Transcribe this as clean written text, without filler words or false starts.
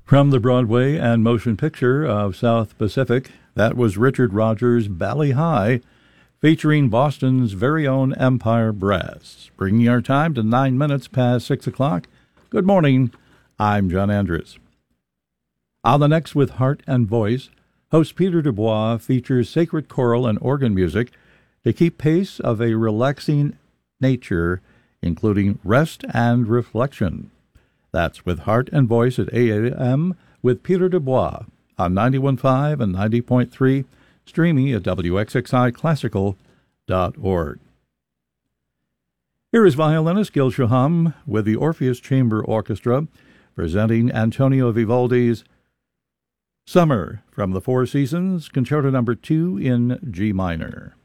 From the Broadway and motion picture of South Pacific, that was Richard Rodgers' Bali High, featuring Boston's very own Empire Brass. Bringing our time to 9 minutes past 6 o'clock. Good morning, I'm John Andrews. On the next with Heart and Voice, host Peter Dubois features sacred choral and organ music to keep pace of a relaxing nature, including rest and reflection. That's with Heart and Voice at 8 a.m. with Peter Dubois on 91.5 and 90.3, streaming at wxxiclassical.org. Here is violinist Gil Shaham with the Orpheus Chamber Orchestra presenting Antonio Vivaldi's Summer from the Four Seasons, Concerto No. 2 in G minor.